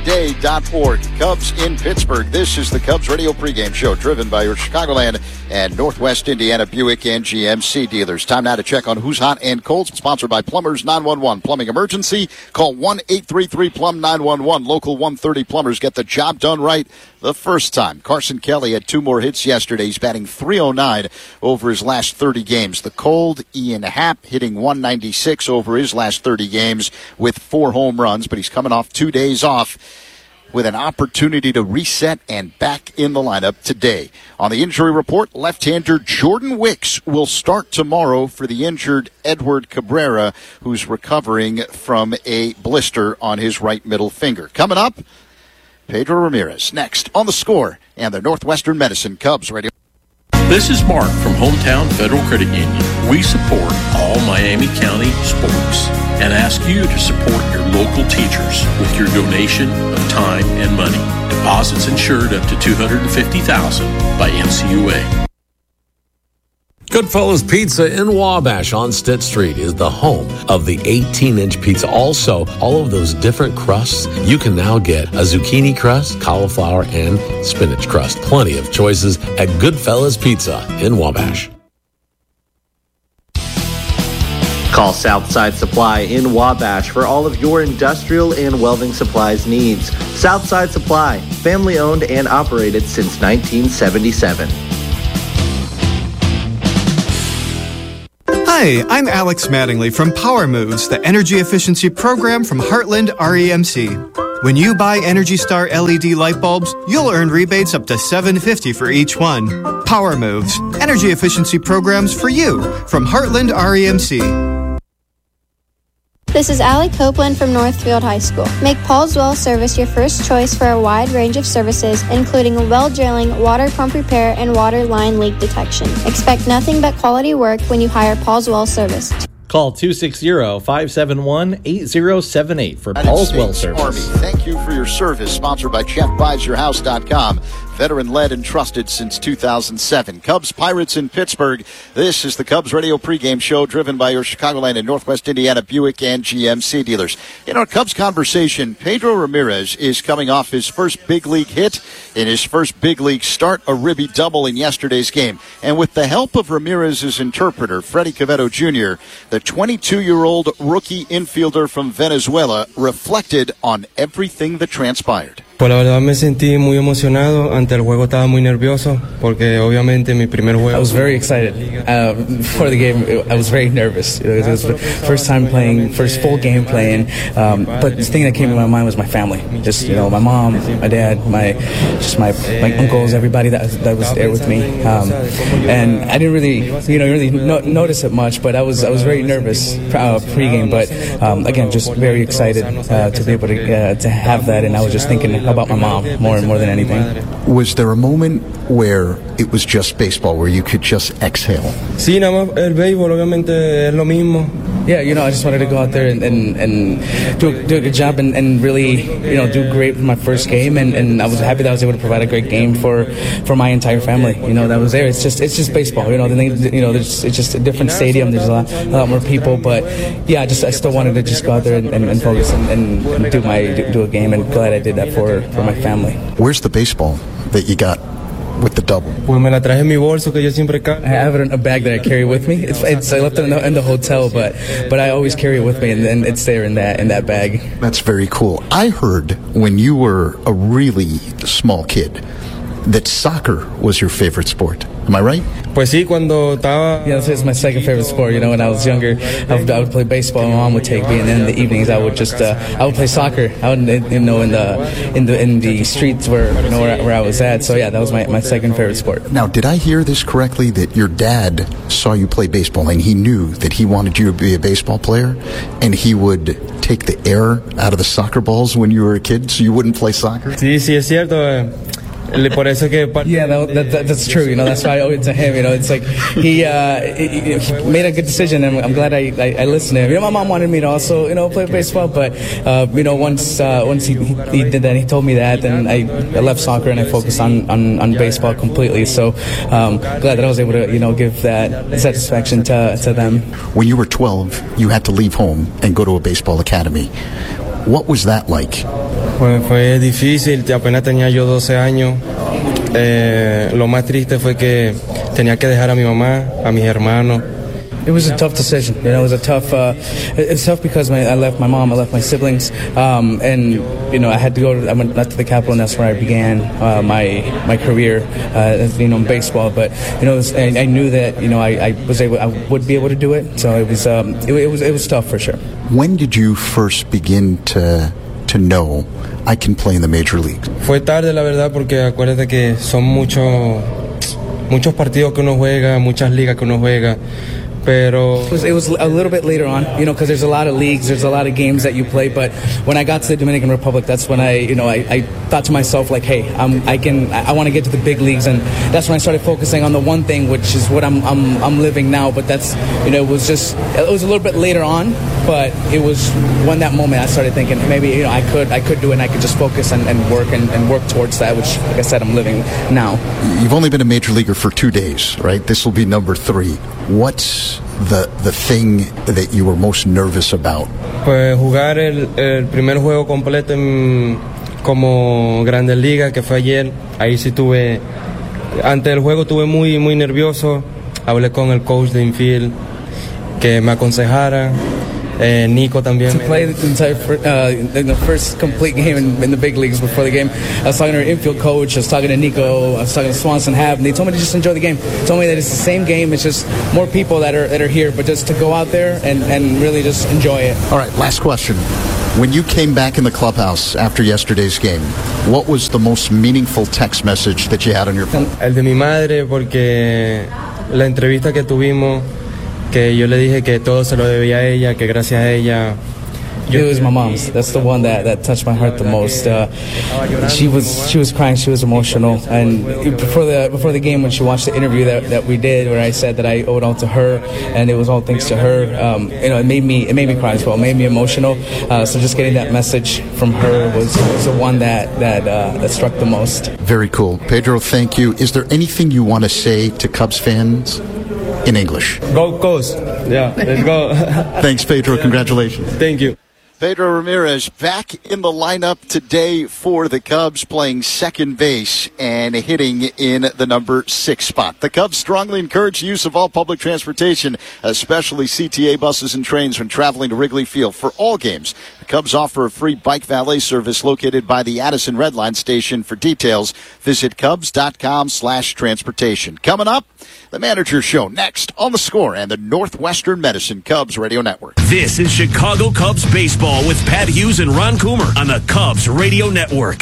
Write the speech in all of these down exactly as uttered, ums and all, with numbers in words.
today dot org. Cubs in Pittsburgh. This is the Cubs radio pregame show driven by your Chicagoland and Northwest Indiana Buick and G M C dealers. Time now to check on who's hot and cold. Sponsored by Plumbers nine one one. Plumbing emergency? Call one eight three three plumb nine one one. Local one thirty plumbers get the job done right the first time. Carson Kelly had two more hits yesterday. He's batting three oh nine over his last thirty games. The cold, Ian Happ hitting one ninety-six over his last thirty games with four home runs, but he's coming off two days off with an opportunity to reset and back in the lineup today. On the injury report, left-hander Jordan Wicks will start tomorrow for the injured Edward Cabrera, who's recovering from a blister on his right middle finger. Coming up, Pedro Ramirez next on The Score and the Northwestern Medicine Cubs radio. This is Mark from Hometown Federal Credit Union. We support all Miami County sports and ask you to support your local teachers with your donation of time and money. Deposits insured up to two hundred fifty thousand dollars by N C U A. Goodfellas Pizza in Wabash on Stitt Street is the home of the eighteen-inch pizza. Also, all of those different crusts, you can now get a zucchini crust, cauliflower, and spinach crust. Plenty of choices at Goodfellas Pizza in Wabash. Call Southside Supply in Wabash for all of your industrial and welding supplies needs. Southside Supply, family owned and operated since nineteen seventy-seven. Hi, I'm Alex Mattingly from Power Moves, the energy efficiency program from Heartland R E M C. When you buy Energy Star L E D light bulbs, you'll earn rebates up to seven hundred fifty dollars for each one. Power Moves, energy efficiency programs for you from Heartland R E M C. This is Allie Copeland from Northfield High School. Make Paul's Well Service your first choice for a wide range of services, including well drilling, water pump repair, and water line leak detection. Expect nothing but quality work when you hire Paul's Well Service. Call two six zero, five seven one, eight zero seven eight for Paul's Well Service. Army, thank you for your service. Sponsored by Jeff Buys Your House dot com. Veteran-led and trusted since two thousand seven. Cubs Pirates in Pittsburgh. This is the Cubs radio pregame show driven by your Chicagoland and Northwest Indiana Buick and G M C dealers. In our Cubs conversation, Pedro Ramirez is coming off his first big league hit in his first big league start, a ribby double in yesterday's game. And with the help of Ramirez's interpreter, Freddie Quevedo Junior, the twenty-two-year-old rookie infielder from Venezuela reflected on everything that transpired. Pues la verdad me sentí muy emocionado. Ante el juego estaba muy nervioso porque obviamente mi primer juego. I was very excited uh, before the game. I was very nervous. It was the first time playing, first full game playing. Um, but the thing that came to my mind was my family. Just you know, my mom, my dad, my just my my uncles, everybody that that was there with me. Um, and I didn't really, you know, really no, notice it much. But I was I was very nervous uh, pregame. But um, again, just very excited uh, to be able to uh, to have that. And I was just thinking about my mom more and more than anything. Was there a moment where it was just baseball, where you could just exhale? Sí, nada más el béisbol, obviamente es lo mismo. Yeah, you know, I just wanted to go out there and, and, and do, do a good job and, and really, you know, do great for my first game. And, and I was happy that I was able to provide a great game for, for my entire family. You know, that was there. It's just it's just baseball. You know, the thing, you know, there's, it's just a different stadium. There's a lot, a lot more people. But yeah, I just I still wanted to just go out there and, and, and focus and, and, and do my do, do a game. And glad I did that for, for my family. Where's the baseball that you got with the double? Pues me la traje en mi bolso que yo siempre cargo. I have it in a bag that I carry with me. It's, it's I left it in the, in the hotel, but but I always carry it with me, and, and it's there in that in that bag. That's very cool. I heard when you were a really small kid that soccer was your favorite sport. Am I right? Pues sí, cuando estaba... Yeah, it's my second favorite sport. You know, when I was younger, I would, I would play baseball. My mom would take me, and then in the evenings, I would just uh, I would play soccer. I would, you know, in the in the in the streets where you know where, where I was at. So yeah, that was my, my second favorite sport. Now, did I hear this correctly? That your dad saw you play baseball, and he knew that he wanted you to be a baseball player, and he would take the air out of the soccer balls when you were a kid, so you wouldn't play soccer? Sí, sí, es cierto. Eh. Por eso que yeah, that, that, that's true. You know, that's why I owe it to him. You know, it's like he, uh, he, he made a good decision, and I'm glad I, I, I listened to him. You know, my mom wanted me to also, you know, play baseball, but uh, you know, once uh, once he, he did that, he told me that, then I, I left soccer and I focused on, on, on baseball completely. So um, glad that I was able to, you know, give that satisfaction to to them. When you were twelve, you had to leave home and go to a baseball academy. What was that like? Pues fue difícil, apenas tenía yo doce años. Eh, lo más triste fue que tenía que dejar a mi mamá, a mis hermanos. It was a tough decision. You know, it was a tough. Uh, it's tough because my, I left my mom, I left my siblings, um, and you know, I had to go. To, I went to the Capitol, and that's where I began uh, my my career, uh, you know, in baseball. But you know, it was, I, I knew that you know I, I was able, I would be able to do it. So it was, um, it, it was, it was tough for sure. When did you first begin to to know I can play in the major leagues? Fue tarde, la verdad, porque acuérdate que son muchos muchos partidos que uno juega, muchas ligas que uno juega. Pero it was, it was a little bit later on, you know, because there's a lot of leagues, there's a lot of games that you play. But when I got to the Dominican Republic, that's when I, you know, I, I thought to myself, like, hey, I'm, I can, I want to get to the big leagues, and that's when I started focusing on the one thing, which is what I'm, I'm, I'm living now. But that's, you know, it was just, it was a little bit later on, but it was when that moment I started thinking maybe, you know, I could, I could do it, and I could just focus and, and work and, and work towards that, which, like I said, I'm living now. You've only been a major leaguer for two days, right? This will be number three. What's the the thing that you were most nervous about? Pues jugar el, el primer juego completo en, como Grandes Ligas, que fue ayer. Ahí sí tuve, antes del juego tuve muy muy nervioso. Hablé con el coach de infield que me aconsejara. Eh, Nico también. To play the entire uh, in the first complete game in, in the big leagues before the game, I was talking to our infield coach, I was talking to Nico, I was talking to Swanson Hab, and they told me to just enjoy the game. They told me that it's the same game, it's just more people that are that are here, but just to go out there and, and really just enjoy it. All right, last question. When you came back in the clubhouse after yesterday's game, what was the most meaningful text message that you had on your phone? El de mi madre, porque la entrevista que tuvimos, que yo le dije que todo se lo debía a ella, que gracias a ella. It was my mom's. That's the one that, that touched my heart the most. Uh, she was she was crying. She was emotional. And before the before the game, when she watched the interview that, that we did, where I said that I owed all to her, and it was all thanks to her. Um, you know, it made me it made me cry as well. It made me emotional. Uh, so just getting that message from her was, was the one that that uh, that struck the most. Very cool, Pedro. Thank you. Is there anything you want to say to Cubs fans in English? Go Cubs! Yeah, let's go. Thanks, Pedro. Congratulations. Thank you. Pedro Ramirez back in the lineup today for the Cubs, playing second base and hitting in the number six spot. The Cubs strongly encourage use of all public transportation, especially C T A buses and trains when traveling to Wrigley Field. For all games, the Cubs offer a free bike valet service located by the Addison Red Line station. For details, visit Cubs.com slash transportation. Coming up, the Manager Show next on The Score and the Northwestern Medicine Cubs Radio Network. This is Chicago Cubs baseball with Pat Hughes and Ron Coomer on the Cubs Radio Network.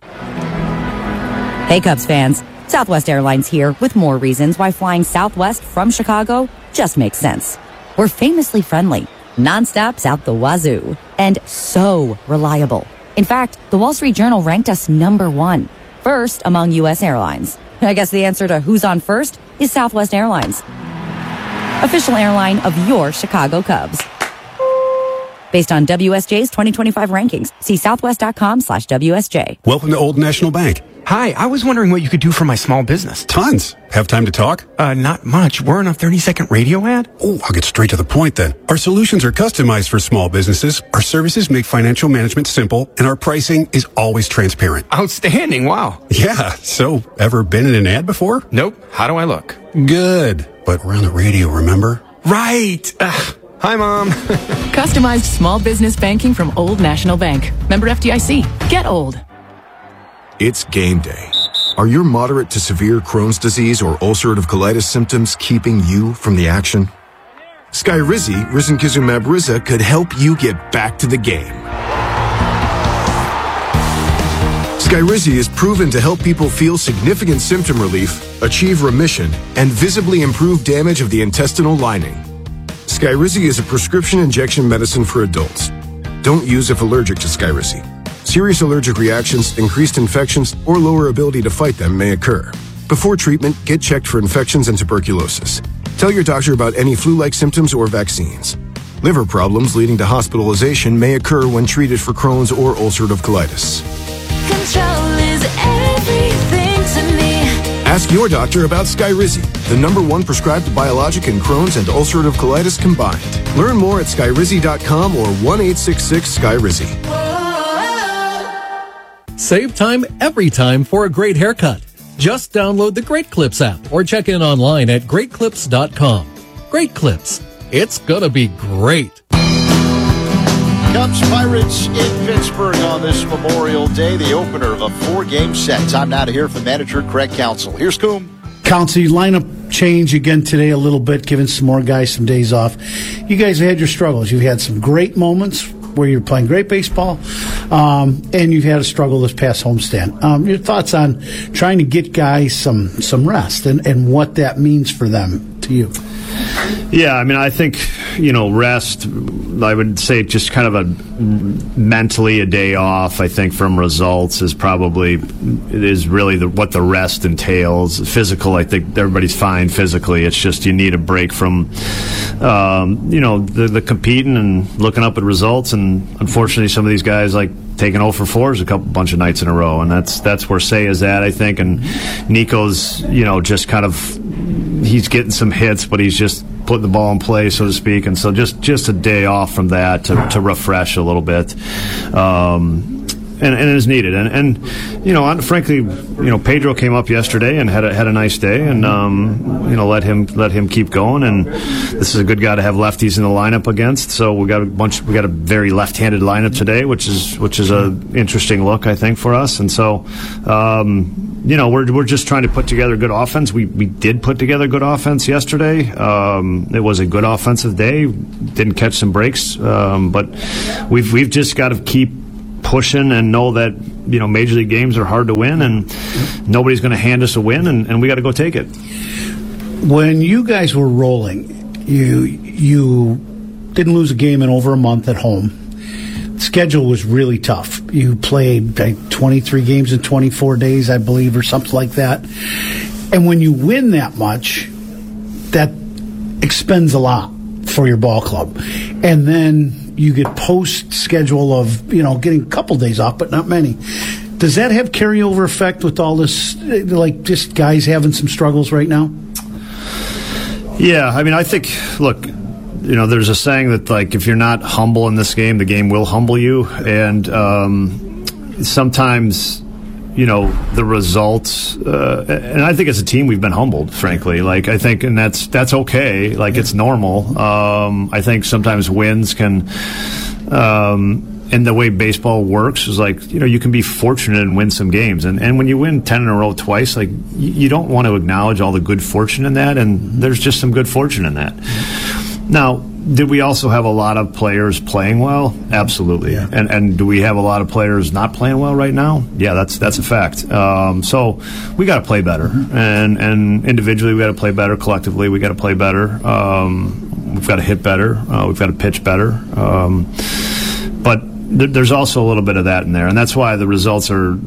Hey, Cubs fans. Southwest Airlines here with more reasons why flying Southwest from Chicago just makes sense. We're famously friendly, nonstops out the wazoo, and so reliable. In fact, the Wall Street Journal ranked us number one, first among U S airlines. I guess the answer to who's on first is Southwest Airlines, official airline of your Chicago Cubs. Based on W S J's twenty twenty-five rankings, see southwest.com slash WSJ. Welcome to Old National Bank. Hi, I was wondering what you could do for my small business. Tons. Have time to talk? Uh, not much. We're on a thirty-second radio ad. Oh, I'll get straight to the point then. Our solutions are customized for small businesses. Our services make financial management simple, and our pricing is always transparent. Outstanding. Wow. Yeah. So, ever been in an ad before? Nope. How do I look? Good. But we're on the radio, remember? Right. Ugh. Hi, Mom. Customized small business banking from Old National Bank. Member F D I C. Get old. It's game day. Are your moderate to severe Crohn's disease or ulcerative colitis symptoms keeping you from the action? Skyrizi, risankizumab Riza, could help you get back to the game. Skyrizi is proven to help people feel significant symptom relief, achieve remission, and visibly improve damage of the intestinal lining. Skyrizi is a prescription injection medicine for adults. Don't use if allergic to Skyrizi. Serious allergic reactions, increased infections, or lower ability to fight them may occur. Before treatment, get checked for infections and tuberculosis. Tell your doctor about any flu-like symptoms or vaccines. Liver problems leading to hospitalization may occur when treated for Crohn's or ulcerative colitis. Control is everything to me. Ask your doctor about Skyrizi, the number one prescribed biologic in Crohn's and ulcerative colitis combined. Learn more at skyrizi dot com or one eight six six Skyrizi. Save time every time for a great haircut. Just download the Great Clips app or check in online at great clips dot com. Great Clips. It's gonna be great. Cubs Pirates in Pittsburgh on this Memorial Day, the opener of a four-game set. Time now to hear from manager Craig Counsell. Here's Coom. Counsell, lineup change again today a little bit, giving some more guys some days off. You guys have had your struggles. You've had some great moments where you're playing great baseball, um, and you've had a struggle this past homestand. Um, your thoughts on trying to get guys some some rest and, and what that means for them to you? Yeah, I mean, I think, you know, rest, I would say just kind of a mentally a day off, I think, from results is probably, it is really the, what the rest entails. Physical, I think everybody's fine physically. It's just you need a break from, um, you know, the, the competing and looking up at results. And unfortunately, some of these guys, like, taking oh for fours a couple bunch of nights in a row, and that's that's where Say is at, I think. And Nico's, you know, just kind of, he's getting some hits, but he's just putting the ball in play, so to speak. And so just just a day off from that to, to refresh a little bit. Um, And, and it is needed, and and you know, frankly, you know, Pedro came up yesterday and had a, had a nice day, and um, you know, let him let him keep going. And this is a good guy to have lefties in the lineup against. So we got a bunch, we got a very left-handed lineup today, which is which is a interesting look, I think, for us. And so, um, you know, we're we're just trying to put together good offense. We we did put together good offense yesterday. Um, it was a good offensive day. Didn't catch some breaks, um, but we've we've just got to keep pushing and know that, you know, major league games are hard to win, and nobody's going to hand us a win, and, and we got to go take it. When you guys were rolling, you you didn't lose a game in over a month at home. The schedule was really tough. You played like, twenty-three games in twenty-four days, I believe, or something like that. And when you win that much, that expends a lot for your ball club. And then you get post schedule of, you know, getting a couple days off, but not many. Does that have carryover effect with all this, like just guys having some struggles right now? Yeah, I mean, I think, look, you know, there's a saying that, like, if you're not humble in this game, the game will humble you. And um, sometimes, you know, the results, uh, and I think as a team we've been humbled, frankly. Like, I think, and that's that's okay. Like, it's normal. Um, I think sometimes wins can, um, and the way baseball works is like, you know, you can be fortunate and win some games. And, and when you win ten in a row twice, like, you, you don't want to acknowledge all the good fortune in that, and there's just some good fortune in that. Now, did we also have a lot of players playing well? Absolutely. Yeah. And and do we have a lot of players not playing well right now? Yeah, that's that's a fact. Um, so we got to play better, mm-hmm. and and individually we got to play better. Collectively, we got to play better. Um, we've got to hit better. Uh, we've got to pitch better. Um, but th- there's also a little bit of that in there, and that's why the results are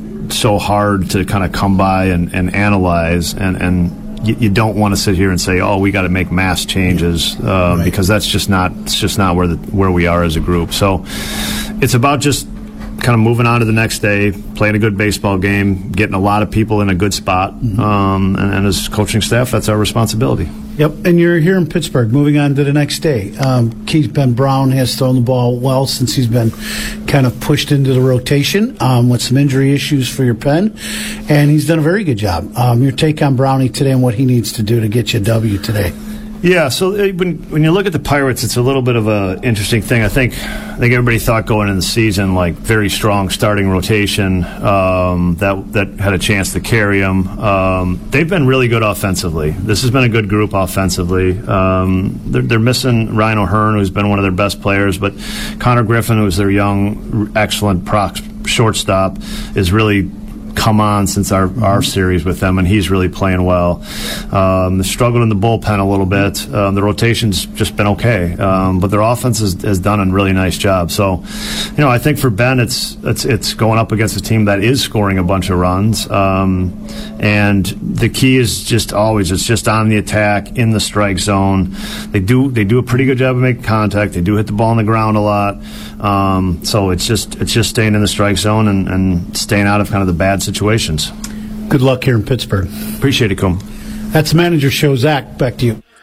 so hard to kind of come by and, and analyze and and. You, you don't want to sit here and say, "Oh, we got to make mass changes," uh, right. because that's just not it's just not where the, where we are as a group. So it's about just kind of moving on to the next day, playing a good baseball game, getting a lot of people in a good spot, mm-hmm. um, and, and as coaching staff, that's our responsibility. Yep, and you're here in Pittsburgh. Moving on to the next day, um, Keith Ben Brown has thrown the ball well since he's been kind of pushed into the rotation um, with some injury issues for your pen, and he's done a very good job. Um, your take on Brownie today and what he needs to do to get you a W today? Yeah, so when when you look at the Pirates, it's a little bit of an interesting thing. I think I think everybody thought going into the season, like, very strong starting rotation um, that that had a chance to carry them. Um, they've been really good offensively. This has been a good group offensively. Um, they're, they're missing Ryan O'Hearn, who's been one of their best players, but Connor Griffin, who's their young, excellent proc shortstop, is really come on since our, our series with them, and he's really playing well. Um, they struggled in the bullpen a little bit. Um, the rotation's just been okay, um, but their offense has, has done a really nice job. So, you know, I think for Ben, it's it's it's going up against a team that is scoring a bunch of runs, um, and the key is just always it's just on the attack in the strike zone. They do they do a pretty good job of making contact. They do hit the ball on the ground a lot. Um, so it's just it's just staying in the strike zone and, and staying out of kind of the bad situations. Good luck here in Pittsburgh. Appreciate it, Coom. That's the Manager Show. Zach, back to you.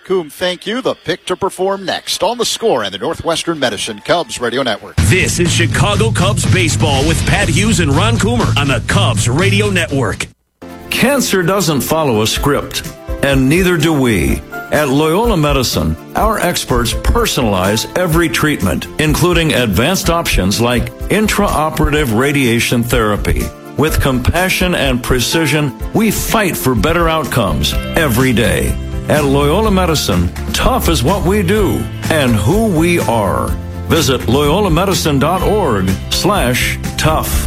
Coom, thank you. The pick to perform next on The Score and the Northwestern Medicine Cubs Radio Network. This is Chicago Cubs baseball with Pat Hughes and Ron Coomer on the Cubs Radio Network. Cancer doesn't follow a script, and neither do we. At Loyola Medicine, our experts personalize every treatment, including advanced options like intraoperative radiation therapy. With compassion and precision, we fight for better outcomes every day. At Loyola Medicine, tough is what we do and who we are. Visit loyola medicine dot org slash tough.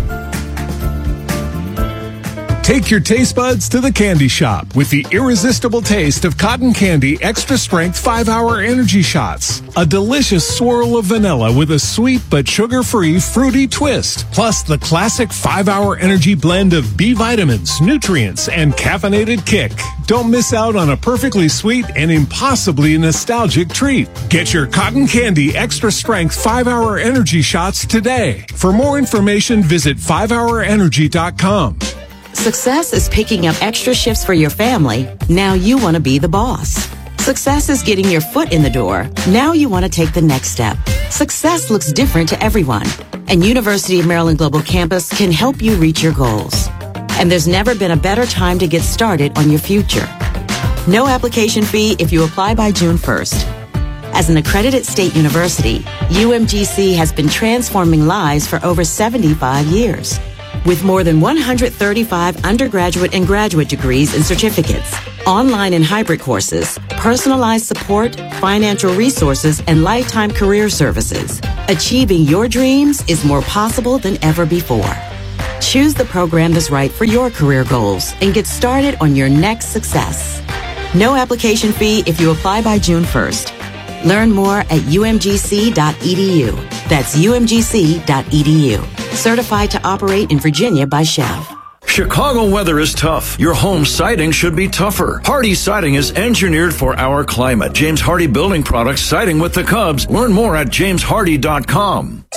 Take your taste buds to the candy shop with the irresistible taste of Cotton Candy Extra Strength five hour Energy Shots. A delicious swirl of vanilla with a sweet but sugar-free fruity twist. Plus the classic five hour energy blend of B vitamins, nutrients, and caffeinated kick. Don't miss out on a perfectly sweet and impossibly nostalgic treat. Get your Cotton Candy Extra Strength five hour Energy Shots today. For more information, visit five hour energy dot com. Success is picking up extra shifts for your family. Now you want to be the boss. Success is getting your foot in the door. Now you want to take the next step. Success looks different to everyone, and University of Maryland Global Campus can help you reach your goals. And there's never been a better time to get started on your future. No application fee if you apply by June first. As an accredited state university, U M G C has been transforming lives for over seventy-five years. With more than one hundred thirty-five undergraduate and graduate degrees and certificates, online and hybrid courses, personalized support, financial resources, and lifetime career services, achieving your dreams is more possible than ever before. Choose the program that's right for your career goals and get started on your next success. No application fee if you apply by June first. Learn more at u m g c dot e d u. That's u m g c dot e d u. Certified to operate in Virginia by Chev. Chicago weather is tough. Your home siding should be tougher. Hardy Siding is engineered for our climate. James Hardy Building Products, siding with the Cubs. Learn more at james hardy dot com.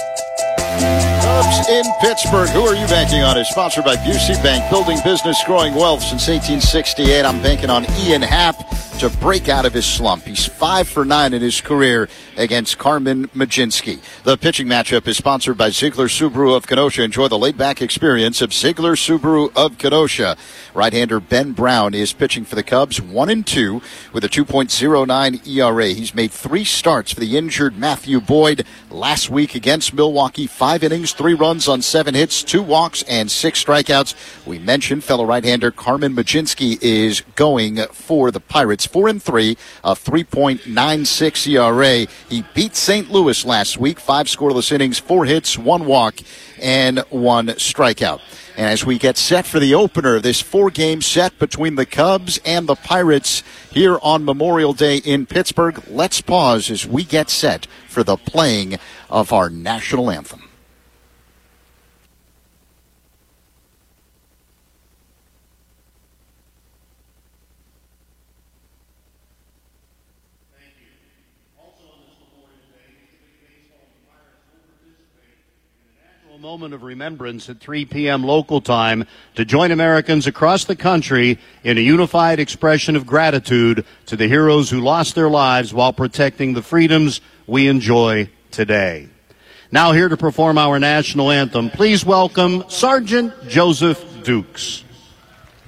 Cubs in Pittsburgh. Who are you banking on? Is sponsored by Busey Bank. Building business, growing wealth since eighteen sixty-eight. I'm banking on Ian Happ to break out of his slump. He's five for nine in his career against Carmen Majinski. The pitching matchup is sponsored by Ziegler Subaru of Kenosha. Enjoy the laid-back experience of Ziegler Subaru of Kenosha. Right-hander Ben Brown is pitching for the Cubs, one and two with a two point oh nine E R A. He's made three starts for the injured Matthew Boyd last week against Milwaukee. Five innings, three runs on seven hits, two walks, and six strikeouts. We mentioned fellow right-hander Carmen Majinski is going for the Pirates. Four and three, a three point nine six E R A. He beat Saint Louis last week. Five scoreless innings, four hits, one walk, and one strikeout. And as we get set for the opener of this four-game set between the Cubs and the Pirates here on Memorial Day in Pittsburgh, let's pause as we get set for the playing of our national anthem. Moment of remembrance at three p.m. local time to join Americans across the country in a unified expression of gratitude to the heroes who lost their lives while protecting the freedoms we enjoy today. Now here to perform our national anthem, please welcome Sergeant Joseph Dukes.